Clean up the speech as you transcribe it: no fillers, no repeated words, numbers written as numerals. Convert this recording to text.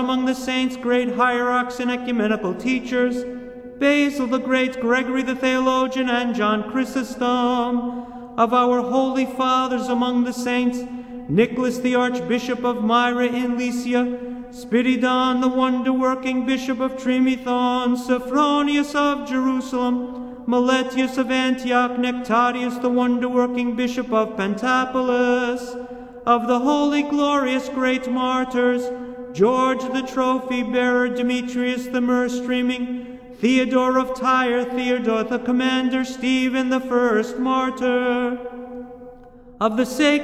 among the saints, great hierarchs and ecumenical teachers, Basil the Great, Gregory the Theologian, and John Chrysostom. Of our holy fathers among the saints, Nicholas the Archbishop of Myra in Lycia, Spiridon the wonder-working Bishop of Trimethon, Sophronius of Jerusalem, Meletius of Antioch, Nectarius the wonder-working Bishop of Pentapolis. Of the holy, glorious, great martyrs, George the trophy-bearer, Demetrius the myrrh-streaming, Theodore of Tyre, Theodore the commander, Stephen the first martyr. Of the sacred